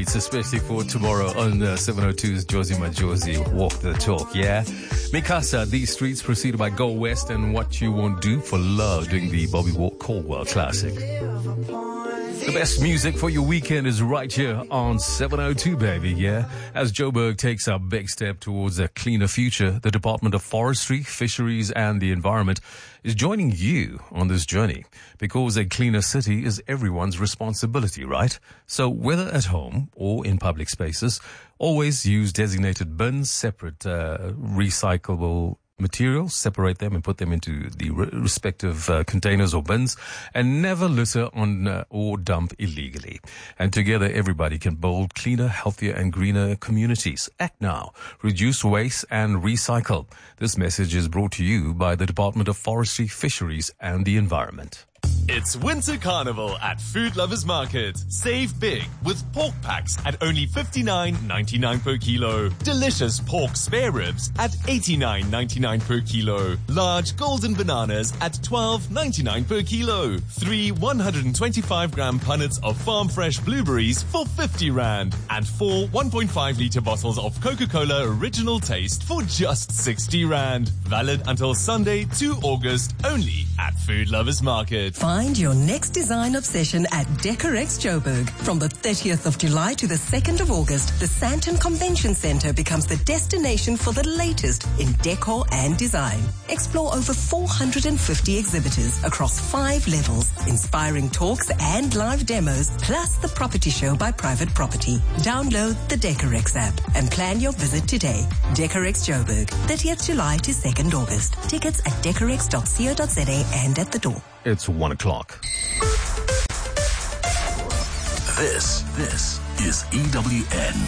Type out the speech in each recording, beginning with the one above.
streets, especially for tomorrow on 702's Josie Majosi, Walk the Talk, yeah? Mikasa, these streets preceded by Go West and What You Won't Do for Love during the Bobby Caldwell Classic. The best music for your weekend is right here on 702, baby, yeah? As Joburg takes a big step towards a cleaner future, the Department of Forestry, Fisheries and the Environment is joining you on this journey because a cleaner city is everyone's responsibility, right? So whether at home or in public spaces, always use designated bins, separate recyclable materials, separate them and put them into the respective containers or bins, and never litter on or dump illegally. And together everybody can build cleaner, healthier and greener communities. Act now. Reduce waste and recycle. This message is brought to you by the Department of Forestry, Fisheries and the Environment. It's Winter Carnival at Food Lovers Market. Save big with pork packs at only $59.99 per kilo. Delicious pork spare ribs at $89.99 per kilo. Large golden bananas at $12.99 per kilo. 3 125-gram punnets of farm fresh blueberries for 50 Rand. And 4 1.5-liter bottles of Coca-Cola Original Taste for just 60 Rand. Valid until Sunday, 2 August, only at Food Lovers Market. Find your next design obsession at Decorex Joburg. From the 30th of July to the 2nd of August, the Sandton Convention Center becomes the destination for the latest in decor and design. Explore over 450 exhibitors across 5 levels, inspiring talks and live demos, plus the property show by Private Property. Download the Decorex app and plan your visit today. Decorex Joburg, 30th July to 2nd August. Tickets at decorex.co.za and at the door. It's 1 o'clock. This is EWN.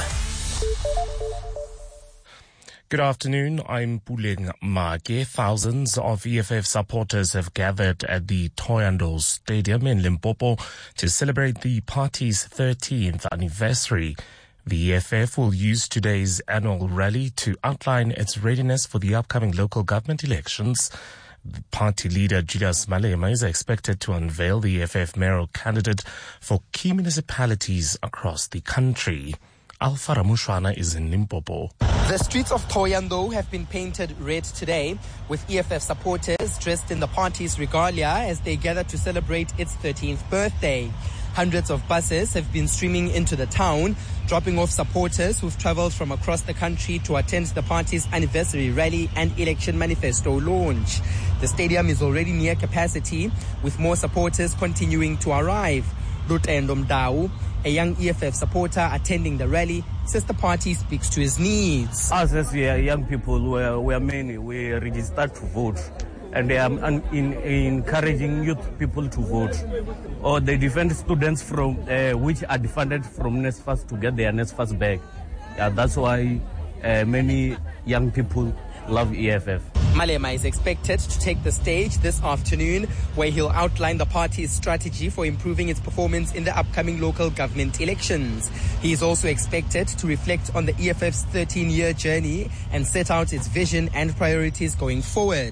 Good afternoon, I'm Puleng Make. Thousands of EFF supporters have gathered at the Thohoyandou Stadium in Limpopo to celebrate the party's 13th anniversary. The EFF will use today's annual rally to outline its readiness for the upcoming local government elections. Party leader Julius Malema is expected to unveil the EFF mayoral candidate for key municipalities across the country. Alpha Ramushwana is in Limpopo. The streets of Thohoyandou have been painted red today, with EFF supporters dressed in the party's regalia as they gather to celebrate its 13th birthday. Hundreds of buses have been streaming into the town, dropping off supporters who've traveled from across the country to attend the party's anniversary rally and election manifesto launch. The stadium is already near capacity, with more supporters continuing to arrive. Lutendo Mdau, a young EFF supporter attending the rally, says the party speaks to his needs. Us as young people, we are many, we registered to vote. And they are encouraging youth people to vote. Or they defend students from which are defunded from NSFAS to get their NSFAS back. Yeah, that's why many young people love EFF. Malema is expected to take the stage this afternoon, where he'll outline the party's strategy for improving its performance in the upcoming local government elections. He is also expected to reflect on the EFF's 13-year journey and set out its vision and priorities going forward.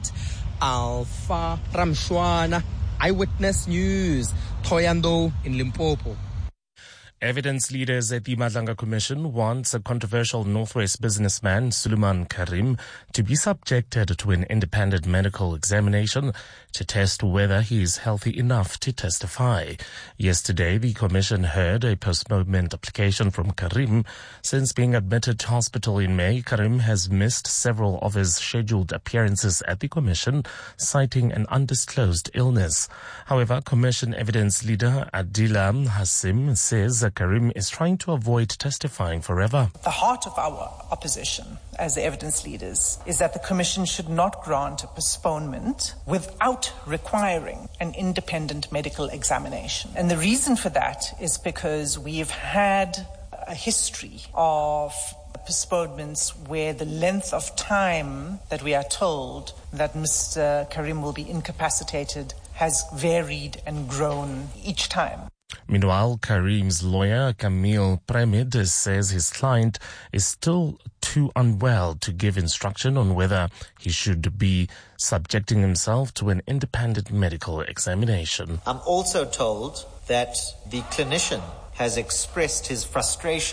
Alpha Ramshwana, Eyewitness News, Thohoyandou in Limpopo. Evidence leaders at the Madlanga Commission wants a controversial Northwest businessman, Suleiman Karim, to be subjected to an independent medical examination to test whether he is healthy enough to testify. Yesterday, the Commission heard a postponement application from Karim. Since being admitted to hospital in May, Karim has missed several of his scheduled appearances at the Commission, citing an undisclosed illness. However, Commission evidence leader Adila Hassim says Karim is trying to avoid testifying forever. The heart of our opposition as the evidence leaders is that the Commission should not grant a postponement without requiring an independent medical examination. And the reason for that is because we've had a history of postponements where the length of time that we are told that Mr. Karim will be incapacitated has varied and grown each time. Meanwhile, Karim's lawyer, Camille Premid, says his client is still too unwell to give instruction on whether he should be subjecting himself to an independent medical examination. I'm also told that the clinician has expressed his frustration